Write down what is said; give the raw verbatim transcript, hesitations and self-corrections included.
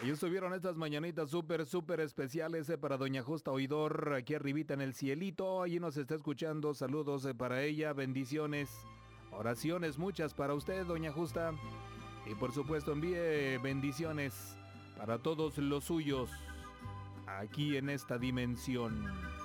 Ahí estuvieron estas mañanitas súper, súper especiales eh, para Doña Justa Oidor, aquí arribita en el cielito. Allí nos está escuchando. Saludos eh, para ella, bendiciones, oraciones muchas para usted, Doña Justa. Y por supuesto envíe bendiciones para todos los suyos aquí en esta dimensión.